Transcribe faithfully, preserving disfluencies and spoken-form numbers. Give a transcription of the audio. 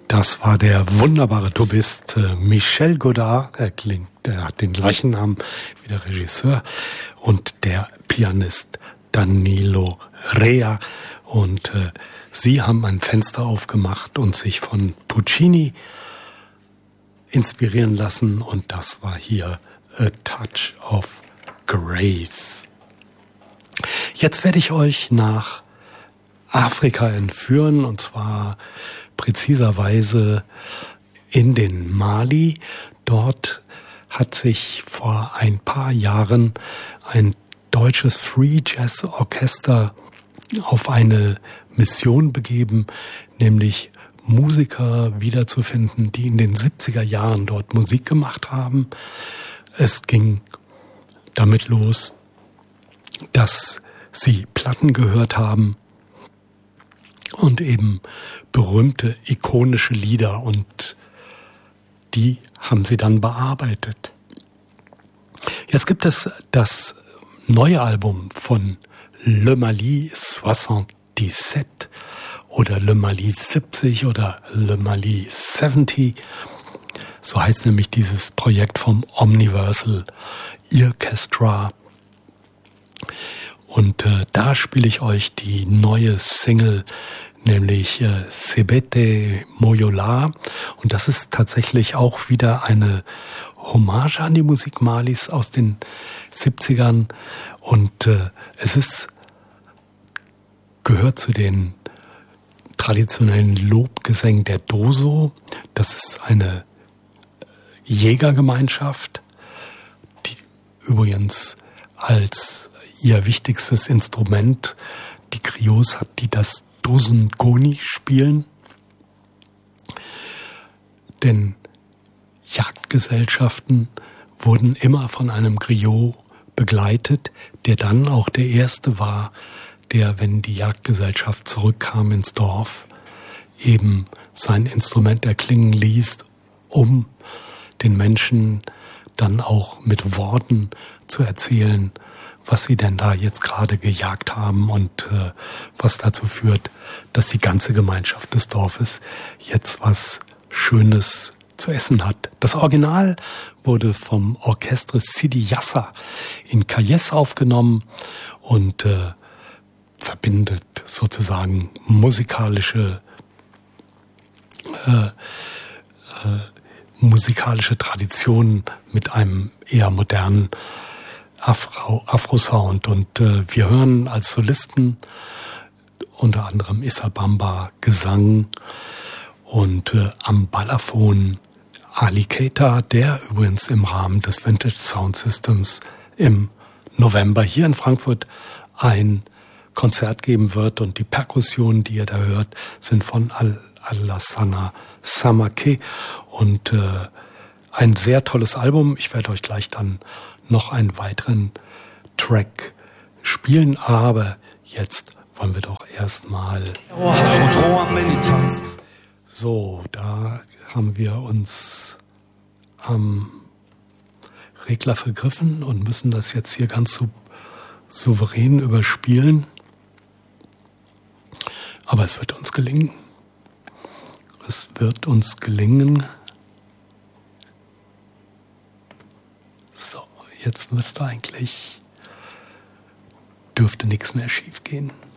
Das war der wunderbare Tubist äh, Michel Godard. Er klingt, er hat den gleichen Namen wie der Regisseur, und der Pianist Danilo Rea. Und äh, sie haben ein Fenster aufgemacht und sich von Puccini inspirieren lassen. Und das war hier A Touch of Grace. Jetzt werde ich euch nach Afrika entführen, und zwar präziserweise in den Mali. Dort hat sich vor ein paar Jahren ein deutsches Free Jazz Orchester auf eine Mission begeben, nämlich Musiker wiederzufinden, die in den siebziger Jahren dort Musik gemacht haben. Es ging damit los, dass sie Platten gehört haben und eben berühmte, ikonische Lieder, und die haben sie dann bearbeitet. Jetzt gibt es das neue Album von Le Mali siebenundsiebzig oder Le Mali siebzig oder Le Mali siebzig. So heißt nämlich dieses Projekt vom Omniversal Orchestra. Und äh, da spiele ich euch die neue Single, nämlich äh, Sebete Moyola. Und das ist tatsächlich auch wieder eine Hommage an die Musik Malis aus den siebzigern. Und äh, es ist, gehört zu den traditionellen Lobgesängen der Doso. Das ist eine Jägergemeinschaft, die übrigens als ihr wichtigstes Instrument die Griots hat, die das Dosen-Goni spielen. Denn Jagdgesellschaften wurden immer von einem Griot begleitet, der dann auch der Erste war, der, wenn die Jagdgesellschaft zurückkam ins Dorf, eben sein Instrument erklingen ließ, um den Menschen dann auch mit Worten zu erzählen, was sie denn da jetzt gerade gejagt haben, und äh, was dazu führt, dass die ganze Gemeinschaft des Dorfes jetzt was Schönes zu essen hat. Das Original wurde vom Orchestre Sidi Yassa in Kayes aufgenommen und äh, verbindet sozusagen musikalische äh, äh, musikalische Traditionen mit einem eher modernen Afro, Afro-Sound. Und äh, wir hören als Solisten unter anderem Issa Bamba Gesang und äh, am Balafon Ali Keita, der übrigens im Rahmen des Vintage Sound Systems im November hier in Frankfurt ein Konzert geben wird. Und die Perkussionen, die ihr da hört, sind von Al Alassana Samake, und äh, ein sehr tolles Album. Ich werde euch gleich dann noch einen weiteren Track spielen, aber jetzt wollen wir doch erstmal. So, da haben wir uns am Regler vergriffen und müssen das jetzt hier ganz sou- souverän überspielen. Aber es wird uns gelingen. Es wird uns gelingen. So, jetzt müsste eigentlich, dürfte nichts mehr schief gehen.